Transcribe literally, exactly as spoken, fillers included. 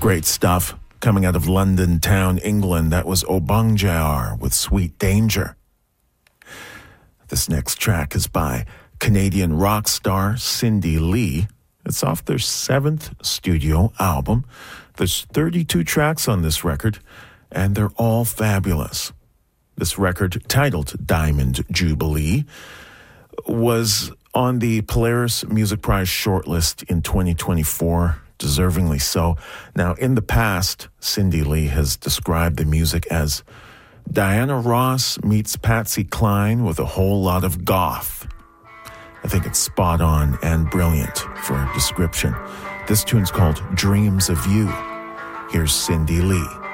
Great stuff coming out of London town, England. That was Obangjar with Sweet Danger. This next track is by Canadian rock star Cindy Lee. It's off their seventh studio album. There's thirty-two tracks on this record, and they're all fabulous. This record, titled Diamond Jubilee, was on the Polaris Music Prize shortlist in twenty twenty-four, deservingly so. Now, in the past, Cindy Lee has described the music as Diana Ross meets Patsy Cline with a whole lot of goth. I think it's spot on and brilliant for a description. This tune's called Dreams of You. Here's Cindy Lee.